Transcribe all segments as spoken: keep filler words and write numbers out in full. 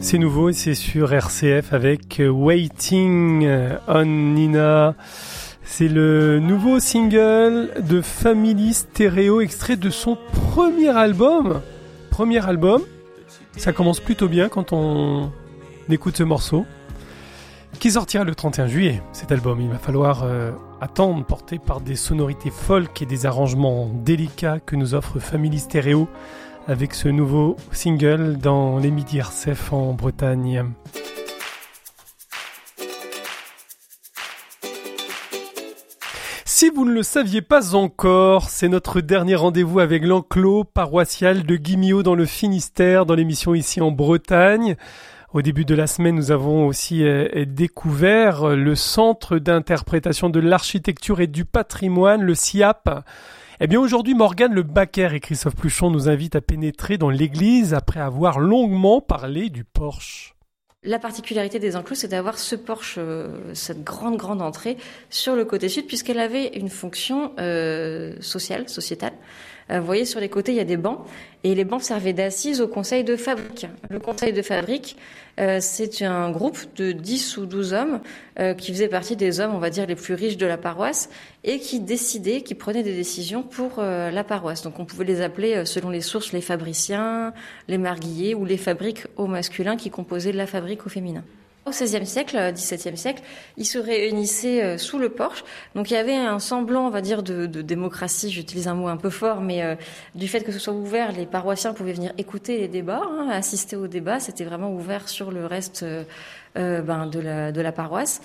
C'est nouveau et c'est sur R C F avec Waiting on Nina. C'est le nouveau single de Family Stereo, extrait de son premier album. Premier album, ça commence plutôt bien quand on écoute ce morceau, qui sortira le trente et un juillet. Cet album, il va falloir euh, attendre, porté par des sonorités folk et des arrangements délicats que nous offre Family Stereo avec ce nouveau single dans les Midi R C F en Bretagne. Si vous ne le saviez pas encore, c'est notre dernier rendez-vous avec l'enclos paroissial de Guimio dans le Finistère, dans l'émission Ici en Bretagne. Au début de la semaine, nous avons aussi euh, découvert le Centre d'interprétation de l'architecture et du patrimoine, le C I A P. Eh bien aujourd'hui, Morgane Le Baquer et Christophe Pluchon nous invitent à pénétrer dans l'église après avoir longuement parlé du porche. La particularité des enclos, c'est d'avoir ce porche, euh, cette grande, grande entrée sur le côté sud, puisqu'elle avait une fonction euh, sociale, sociétale. Euh, vous voyez, sur les côtés, il y a des bancs, et les bancs servaient d'assises au conseil de fabrique. Le conseil de fabrique, euh, c'est un groupe de dix ou douze hommes euh, qui faisaient partie des hommes, on va dire, les plus riches de la paroisse, et qui décidaient, qui prenaient des décisions pour euh, la paroisse. Donc on pouvait les appeler, euh, selon les sources, les fabriciens, les marguilliers, ou les fabriques au masculin qui composaient la fabrique au féminin. Au seizième siècle, dix-septième siècle, ils se réunissaient sous le porche. Donc il y avait un semblant, on va dire, de, de démocratie, j'utilise un mot un peu fort, mais euh, du fait que ce soit ouvert, les paroissiens pouvaient venir écouter les débats, hein, assister aux débats. C'était vraiment ouvert sur le reste euh, euh, ben, de, la, de la paroisse.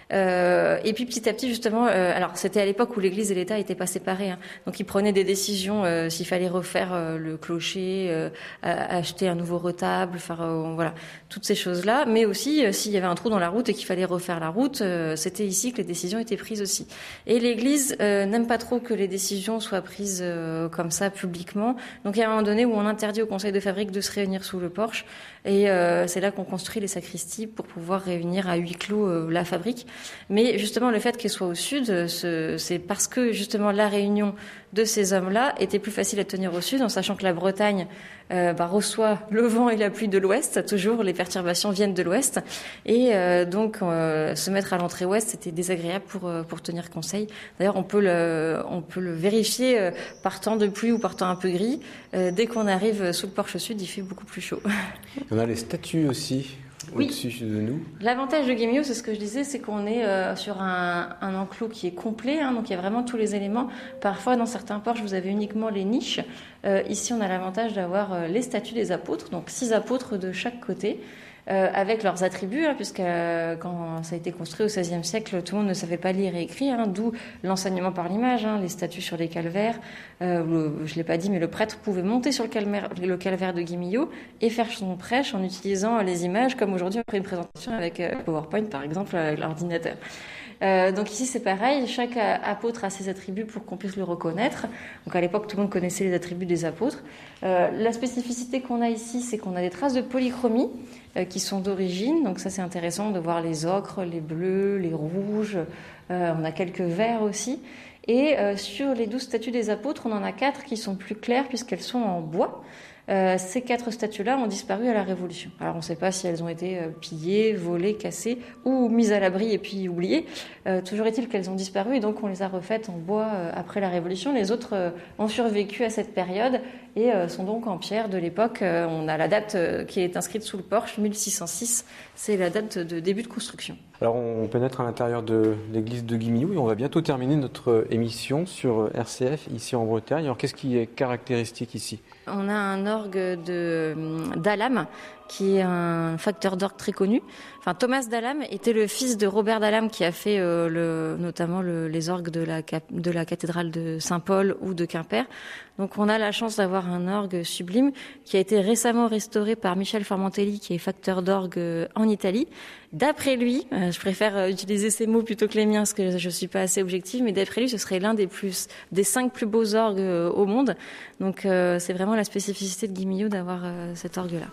Euh, et puis petit à petit justement, euh, alors c'était à l'époque où l'Église et l'État n'étaient pas séparés, hein, donc ils prenaient des décisions euh, s'il fallait refaire euh, le clocher, euh, acheter un nouveau retable, faire euh, voilà toutes ces choses-là, mais aussi euh, s'il y avait un trou dans la route et qu'il fallait refaire la route, euh, c'était ici que les décisions étaient prises aussi. Et l'Église euh, n'aime pas trop que les décisions soient prises euh, comme ça publiquement, donc il y a un moment donné où on interdit au conseil de fabrique de se réunir sous le porche, et euh, c'est là qu'on construit les sacristies pour pouvoir réunir à huis clos euh, la fabrique. Mais justement, le fait qu'elle soit au sud, c'est parce que justement la réunion de ces hommes-là était plus facile à tenir au sud, en sachant que la Bretagne euh, bah, reçoit le vent et la pluie de l'ouest. Toujours, les perturbations viennent de l'ouest. Et euh, donc, euh, se mettre à l'entrée ouest, c'était désagréable pour, euh, pour tenir conseil. D'ailleurs, on peut le, on peut le vérifier euh, par temps de pluie ou par temps un peu gris. Euh, dès qu'on arrive sous le porche sud, il fait beaucoup plus chaud. On a les statues aussi. Oui. Au-dessus de nous. L'avantage de Guimio, c'est ce que je disais, c'est qu'on est euh, sur un, un enclos qui est complet, hein, donc il y a vraiment tous les éléments. Parfois, dans certains porches, vous avez uniquement les niches. Euh, ici, on a l'avantage d'avoir euh, les statues des apôtres, donc six apôtres de chaque côté, euh, avec leurs attributs, hein, puisque euh, quand ça a été construit au seizième siècle, tout le monde ne savait pas lire et écrire, hein, d'où l'enseignement par l'image, hein, les statues sur les calvaires. Euh, le, je ne l'ai pas dit, mais le prêtre pouvait monter sur le calvaire, le calvaire de Guimio et faire son prêche en utilisant les images, comme aujourd'hui on fait une présentation avec euh, PowerPoint, par exemple, avec l'ordinateur. Euh, donc ici c'est pareil, chaque apôtre a ses attributs pour qu'on puisse le reconnaître. Donc à l'époque tout le monde connaissait les attributs des apôtres. Euh, la spécificité qu'on a ici, c'est qu'on a des traces de polychromie euh, qui sont d'origine. Donc ça c'est intéressant de voir les ocres, les bleus, les rouges. Euh, on a quelques verts aussi. Et euh, sur les douze statues des apôtres, on en a quatre qui sont plus claires puisqu'elles sont en bois. Euh, ces quatre statues-là ont disparu à la Révolution. Alors on ne sait pas si elles ont été euh, pillées, volées, cassées ou mises à l'abri et puis oubliées. Euh, toujours est-il qu'elles ont disparu et donc on les a refaites en bois euh, après la Révolution. Les autres euh, ont survécu à cette période et euh, sont donc en pierre de l'époque. Euh, on a la date euh, qui est inscrite sous le porche, mille six cent six. C'est la date de début de construction. Alors on pénètre à l'intérieur de l'église de Guimio et on va bientôt terminer notre émission sur R C F ici en Bretagne. Alors qu'est-ce qui est caractéristique ici ? On a un orgue de d'Alam qui est un facteur d'orgue très connu. Enfin, Thomas d'Alam était le fils de Robert d'Alam qui a fait euh, le, notamment le, les orgues de la, de la cathédrale de Saint-Paul ou de Quimper. Donc on a la chance d'avoir un orgue sublime qui a été récemment restauré par Michel Formentelli qui est facteur d'orgue en Italie. D'après lui, euh, je préfère utiliser ces mots plutôt que les miens parce que je suis pas assez objective, mais d'après lui ce serait l'un des plus des cinq plus beaux orgues euh, au monde. Donc euh, c'est vraiment la spécificité de Guimio d'avoir euh, cet orgue-là.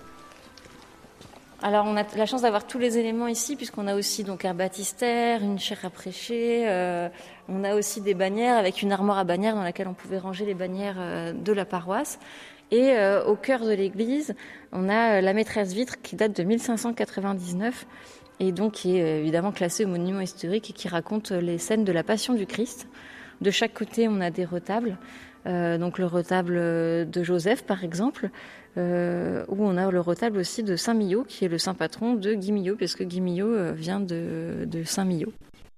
Alors on a la chance d'avoir tous les éléments ici puisqu'on a aussi donc un baptistère, une chaire à prêcher, euh, on a aussi des bannières avec une armoire à bannières dans laquelle on pouvait ranger les bannières euh, de la paroisse. Et euh, au cœur de l'église, on a la maîtresse vitre qui date de mille cinq cent quatre-vingt-dix-neuf et donc qui est évidemment classée au monument historique et qui raconte les scènes de la Passion du Christ. De chaque côté, on a des retables. Euh, donc le retable de Joseph, par exemple, euh, où on a le retable aussi de Saint Millot, qui est le saint patron de Guy Millot, parce que Guy Millot vient de, de Saint Millot.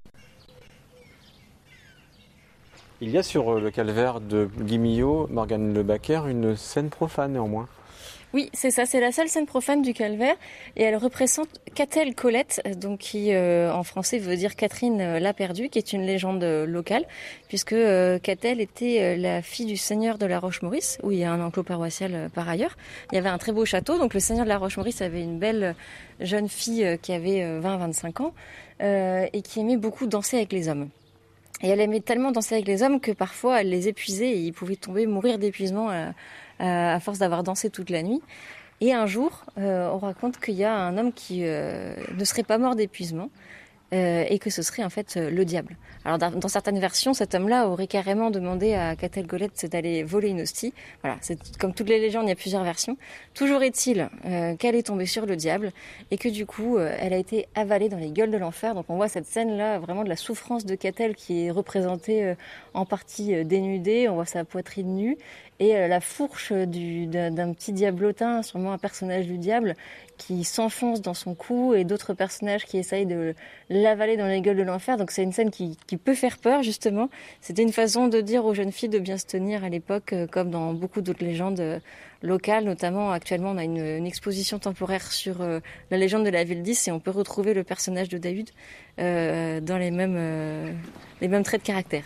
Il y a sur le calvaire de Guy Millot, Morgane Le Baquer, une scène profane néanmoins. Oui, c'est ça, c'est la seule scène profane du calvaire et elle représente Catel Colette, donc qui euh, en français veut dire Catherine euh, la perdue, qui est une légende euh, locale, puisque euh, Catel était euh, la fille du seigneur de la Roche-Maurice, où il y a un enclos paroissial euh, par ailleurs. Il y avait un très beau château, donc le seigneur de la Roche-Maurice avait une belle euh, jeune fille euh, qui avait euh, vingt à vingt-cinq ans euh, et qui aimait beaucoup danser avec les hommes. Et elle aimait tellement danser avec les hommes que parfois elle les épuisait et ils pouvaient tomber, mourir d'épuisement à, à, à force d'avoir dansé toute la nuit. Et un jour, euh, on raconte qu'il y a un homme qui euh, ne serait pas mort d'épuisement euh, et que ce serait en fait euh, le diable. Alors dans, dans certaines versions, cet homme-là aurait carrément demandé à Catel Colette d'aller voler une hostie. Voilà, c'est comme toutes les légendes, il y a plusieurs versions. Toujours est-il euh, qu'elle est tombée sur le diable et que du coup, euh, elle a été avalée dans les gueules de l'enfer. Donc on voit cette scène-là, vraiment de la souffrance de Catel qui est représentée euh, en partie euh, dénudée. On voit sa poitrine nue et euh, la fourche du, d'un, d'un petit diablotin, sûrement un personnage du diable, qui s'enfonce dans son cou et d'autres personnages qui essayent de l'avaler dans les gueules de l'enfer. Donc c'est une scène qui, qui peut faire peur, justement. C'était une façon de dire aux jeunes filles de bien se tenir à l'époque, euh, comme dans beaucoup d'autres légendes euh, locales. Notamment, actuellement, on a une, une exposition temporaire sur euh, la légende de la ville dix et on peut retrouver le personnage de David euh, dans les mêmes, euh, les mêmes traits de caractère.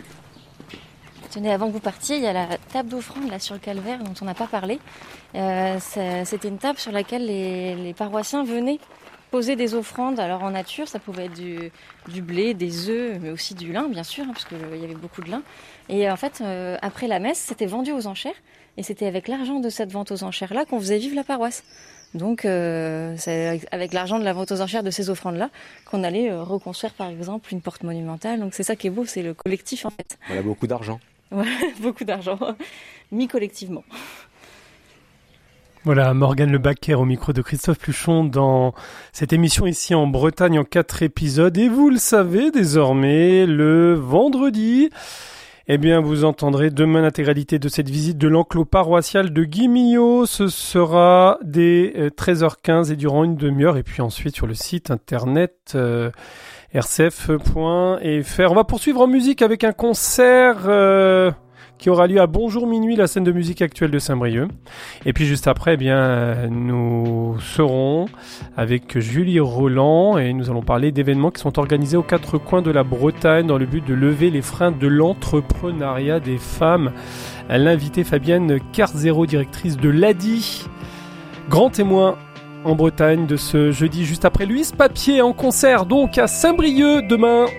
Tenez, avant que vous partiez, il y a la table d'offrande là sur le calvaire dont on n'a pas parlé. Euh, c'était une table sur laquelle les, les paroissiens venaient poser des offrandes. Alors en nature, ça pouvait être du, du blé, des œufs, mais aussi du lin, bien sûr, hein, parce qu'il y avait beaucoup de lin. Et en fait, euh, après la messe, c'était vendu aux enchères. Et c'était avec l'argent de cette vente aux enchères-là qu'on faisait vivre la paroisse. Donc, euh, c'est avec l'argent de la vente aux enchères de ces offrandes-là qu'on allait euh, reconstruire, par exemple, une porte monumentale. Donc c'est ça qui est beau, c'est le collectif, en fait. Voilà, beaucoup d'argent. Voilà, beaucoup d'argent, mis collectivement. Voilà, Morgane Le Baquer au micro de Christophe Pluchon dans cette émission ici en Bretagne en quatre épisodes. Et vous le savez désormais, le vendredi, eh bien vous entendrez demain l'intégralité de cette visite de l'enclos paroissial de Guy Millot. Ce sera dès treize heures quinze et durant une demi-heure. Et puis ensuite sur le site internet euh, r c f point f r. On va poursuivre en musique avec un concert euh, qui aura lieu à Bonjour Minuit, la scène de musique actuelle de Saint-Brieuc. Et puis juste après, eh bien, nous serons avec Julie Roland et nous allons parler d'événements qui sont organisés aux quatre coins de la Bretagne dans le but de lever les freins de l'entrepreneuriat des femmes. L'invitée Fabienne Carzero, directrice de l'A D I, grand témoin en Bretagne de ce jeudi juste après Louise Papier en concert donc à Saint-Brieuc demain.